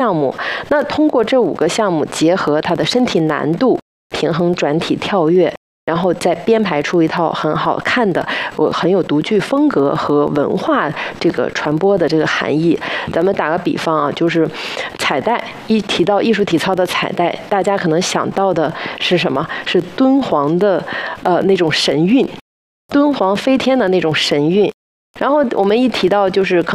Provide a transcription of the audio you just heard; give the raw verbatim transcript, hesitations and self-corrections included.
项目。那通过这五个项目，结合它的身体难度、平衡、转体、跳跃，然后再编排出一套很好看的、我很有独具风格和文化这个传播的这个含义。咱们打个比方啊，就是彩带，一提到艺术体操的彩带，大家可能想到的是什么？是敦煌的呃那种神韵，敦煌飞天的那种神韵。然后我们一提到就是可